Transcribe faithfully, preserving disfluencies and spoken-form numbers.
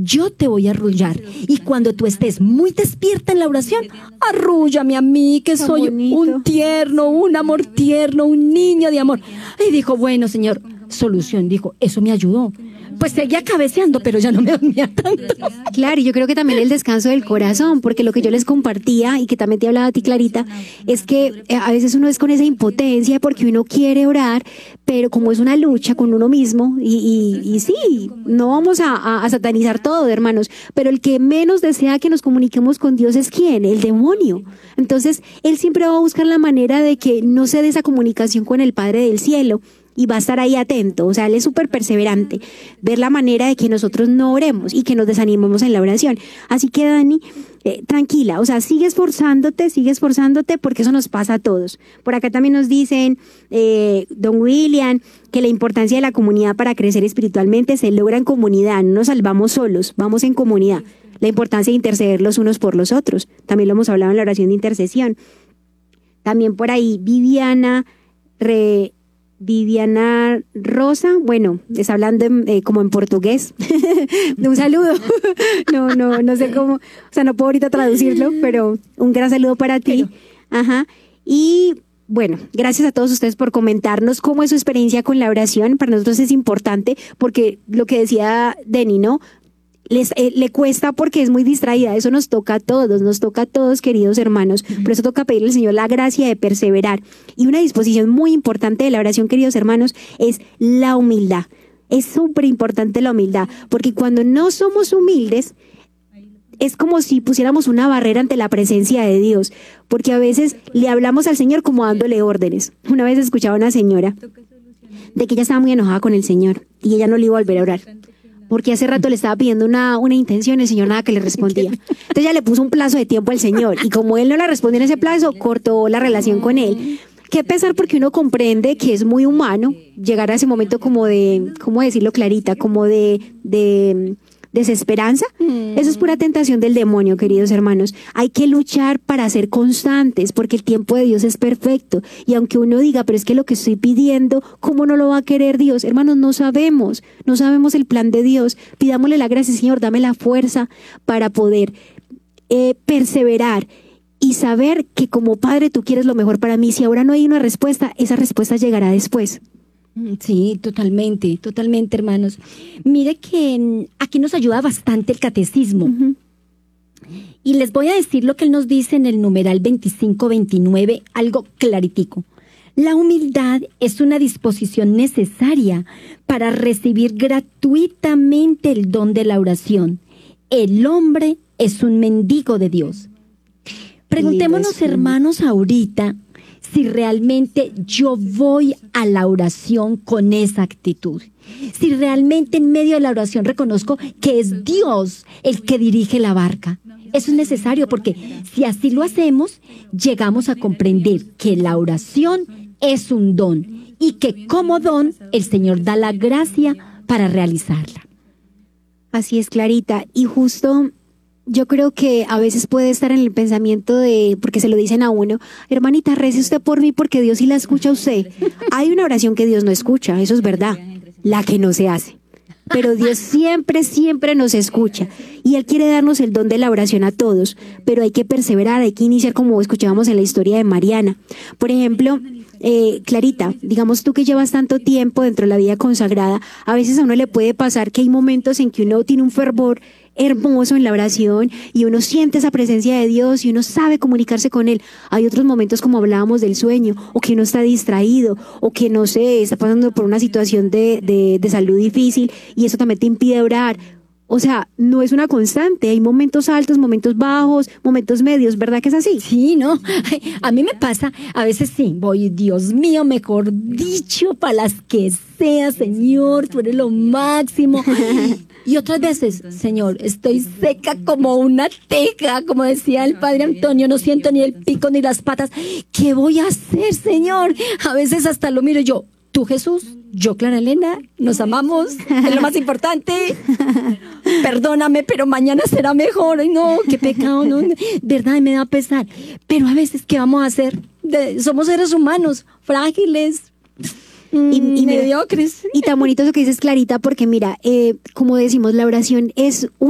yo te voy a arrullar. Y cuando tú estés muy despierta en la oración, arrúllame a mí, que soy un tierno, un amor tierno, un niño de amor. Y dijo, bueno, Señor, solución. Dijo, eso me ayudó. Pues seguía cabeceando, pero ya no me dormía tanto. Claro, y yo creo que también el descanso del corazón, porque lo que yo les compartía y que también te hablaba a ti, Clarita, es que a veces uno es con esa impotencia porque uno quiere orar, pero como es una lucha con uno mismo, y, y, y sí, no vamos a, a, a satanizar todo, hermanos, pero el que menos desea que nos comuniquemos con Dios es ¿quién? El demonio. Entonces, él siempre va a buscar la manera de que no se dé esa comunicación con el Padre del cielo. Y va a estar ahí atento, o sea, él es súper perseverante, ver la manera de que nosotros no oremos y que nos desanimemos en la oración. Así que, Dani, eh, tranquila, o sea, sigue esforzándote, sigue esforzándote, porque eso nos pasa a todos. Por acá también nos dicen, eh, don William, que la importancia de la comunidad para crecer espiritualmente se logra en comunidad, no nos salvamos solos, vamos en comunidad. La importancia de interceder los unos por los otros, también lo hemos hablado en la oración de intercesión. También por ahí, Viviana, re... Viviana Rosa, bueno, está hablando en, eh, como en portugués. Un saludo. No, no, no sé cómo, o sea, no puedo ahorita traducirlo, pero un gran saludo para ti. Ajá. Y bueno, gracias a todos ustedes por comentarnos cómo es su experiencia con la oración. Para nosotros es importante porque lo que decía Denny, ¿no? Les, eh, le cuesta porque es muy distraída. Eso nos toca a todos, nos toca a todos, queridos hermanos. Por eso toca pedirle al Señor la gracia de perseverar. Y una disposición muy importante de la oración, queridos hermanos, es la humildad. Es súper importante la humildad, porque cuando no somos humildes, es como si pusiéramos una barrera ante la presencia de Dios, porque a veces le hablamos al Señor como dándole órdenes. Una vez escuchaba a una señora de que ella estaba muy enojada con el Señor y ella no le iba a volver a orar, porque hace rato le estaba pidiendo una, una intención y el Señor nada que le respondía. Entonces ella le puso un plazo de tiempo al Señor y como él no le respondió en ese plazo, cortó la relación con él. Qué pesar, porque uno comprende que es muy humano llegar a ese momento como de, ¿cómo decirlo, Clarita? Como de, de desesperanza. Mm. Eso es pura tentación del demonio, queridos hermanos. Hay que luchar para ser constantes, porque el tiempo de Dios es perfecto. Y aunque uno diga, pero es que lo que estoy pidiendo, ¿cómo no lo va a querer Dios? Hermanos, no sabemos, no sabemos el plan de Dios. Pidámosle la gracia, Señor, dame la fuerza para poder eh, perseverar y saber que como Padre tú quieres lo mejor para mí. Si ahora no hay una respuesta, esa respuesta llegará después. Sí, totalmente, totalmente, hermanos. Mire que aquí nos ayuda bastante el catecismo. Uh-huh. Y les voy a decir lo que él nos dice en el numeral veinticinco veintinueve, algo claritico. La humildad es una disposición necesaria para recibir gratuitamente el don de la oración. El hombre es un mendigo de Dios. Preguntémonos, hermanos, ahorita si realmente yo voy a la oración con esa actitud. Si realmente en medio de la oración reconozco que es Dios el que dirige la barca. Eso es necesario, porque si así lo hacemos, llegamos a comprender que la oración es un don y que como don el Señor da la gracia para realizarla. Así es, Clarita. Y justo yo creo que a veces puede estar en el pensamiento de, porque se lo dicen a uno, hermanita, rece usted por mí porque Dios sí la escucha a usted. Hay una oración que Dios no escucha, eso es verdad, la que no se hace. Pero Dios siempre, siempre nos escucha. Y Él quiere darnos el don de la oración a todos. Pero hay que perseverar, hay que iniciar como escuchábamos en la historia de Mariana. Por ejemplo, eh, Clarita, digamos tú que llevas tanto tiempo dentro de la vida consagrada, a veces a uno le puede pasar que hay momentos en que uno tiene un fervor hermoso en la oración y uno siente esa presencia de Dios y uno sabe comunicarse con Él. Hay otros momentos, como hablábamos del sueño, o que uno está distraído, o que no sé, está pasando por una situación de, de, de salud difícil y eso también te impide orar. O sea, no es una constante, hay momentos altos, momentos bajos, momentos medios, ¿verdad que es así? Sí, ¿no? A mí me pasa, a veces sí, voy, Dios mío, mejor dicho, para las que sea, Señor, tú eres lo máximo. Y otras veces, Señor, estoy seca como una teja, como decía el Padre Antonio, no siento ni el pico ni las patas. ¿Qué voy a hacer, Señor? A veces hasta lo miro yo, tú, Jesús, yo, Clara Elena, nos amamos, es lo más importante. Perdóname, pero mañana será mejor. Ay, no, qué pecado, no, verdad, me da pesar. Pero a veces, ¿qué vamos a hacer? De, somos seres humanos, frágiles, y, y mediocres. Y tan bonito eso que dices, Clarita, porque mira, eh, como decimos, la oración es un